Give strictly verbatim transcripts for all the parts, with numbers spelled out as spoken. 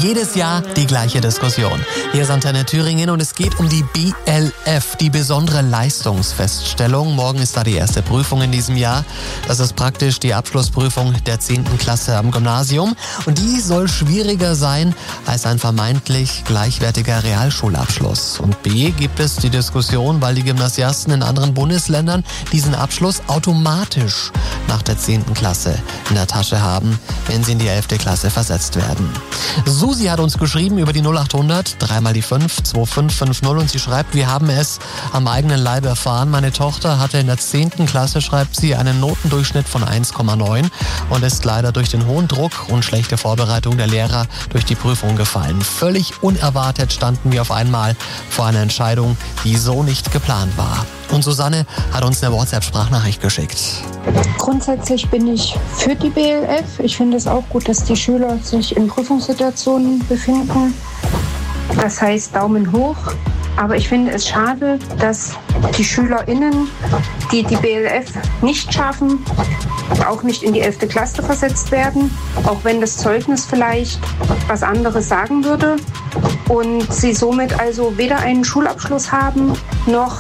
Jedes Jahr die gleiche Diskussion. Hier ist Antenne Thüringen und es geht um die B L F, die besondere Leistungsfeststellung. Morgen ist da die erste Prüfung in diesem Jahr. Das ist praktisch die Abschlussprüfung der zehnten Klasse am Gymnasium. Und die soll schwieriger sein als ein vermeintlich gleichwertiger Realschulabschluss. Und B gibt es die Diskussion, weil die Gymnasiasten in anderen Bundesländern diesen Abschluss automatisch nach der zehnten Klasse in der Tasche haben, wenn sie in die elfte Klasse versetzt werden. Susi hat uns geschrieben über die null acht hundert, dreimal die fünf, zwei fünf fünf null und sie schreibt, wir haben es am eigenen Leib erfahren. Meine Tochter hatte in der zehnten Klasse, schreibt sie, einen Notendurchschnitt von eins Komma neun und ist leider durch den hohen Druck und schlechte Vorbereitung der Lehrer durch die Prüfung gefallen. Völlig unerwartet standen wir auf einmal vor einer Entscheidung, die so nicht geplant war. Und Susanne hat uns eine WhatsApp-Sprachnachricht geschickt. Grundsätzlich bin ich für die B L F. Ich finde es auch gut, dass die Schüler sich in Prüfungssituationen befinden. Das heißt Daumen hoch. Aber ich finde es schade, dass die SchülerInnen, die die B L F nicht schaffen, auch nicht in die elfte Klasse versetzt werden, auch wenn das Zeugnis vielleicht was anderes sagen würde. Und sie somit also weder einen Schulabschluss haben, noch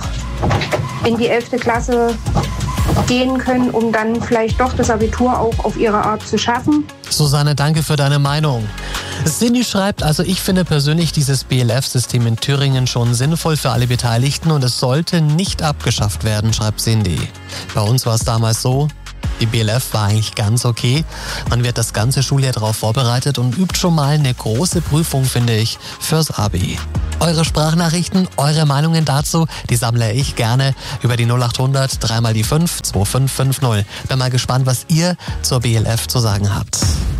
in die elfte Klasse gehen können, um dann vielleicht doch das Abitur auch auf ihre Art zu schaffen. Susanne, danke für deine Meinung. Cindy schreibt, also ich finde persönlich dieses B L F-System in Thüringen schon sinnvoll für alle Beteiligten und es sollte nicht abgeschafft werden, schreibt Cindy. Bei uns war es damals so, die B L F war eigentlich ganz okay. Man wird das ganze Schuljahr darauf vorbereitet und übt schon mal eine große Prüfung, finde ich, fürs Abi. Eure Sprachnachrichten, eure Meinungen dazu, die sammle ich gerne über die null acht hundert, dreimal die fünf, zwei fünf fünf null. Bin mal gespannt, was ihr zur B L F zu sagen habt.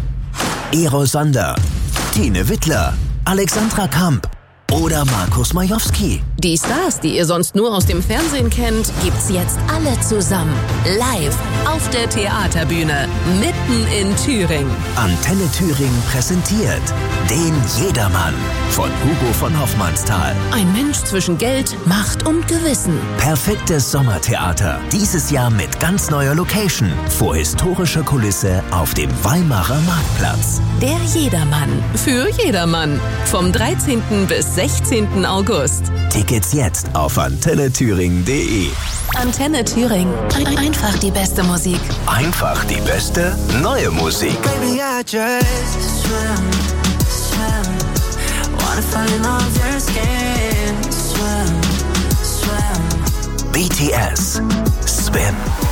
Ero Sander, Tine Wittler, Alexandra Kamp oder Markus Majowski. Die Stars, die ihr sonst nur aus dem Fernsehen kennt, gibt's jetzt alle zusammen. Live auf der Theaterbühne, mitten in Thüringen. Antenne Thüringen präsentiert den Jedermann von Hugo von Hoffmannsthal. Ein Mensch zwischen Geld, Macht und Gewissen. Perfektes Sommertheater. Dieses Jahr mit ganz neuer Location. Vor historischer Kulisse auf dem Weimarer Marktplatz. Der Jedermann. Für jedermann. Vom dreizehnten bis sechzehnten August. Tickets jetzt auf antenne thüringen punkt de. Antenne Thüringen. Einfach die beste Musik. Einfach die beste neue Musik. Baby, I just swim, swim. Wanna fall in love your skin. Swim, swim. B T S. Swim.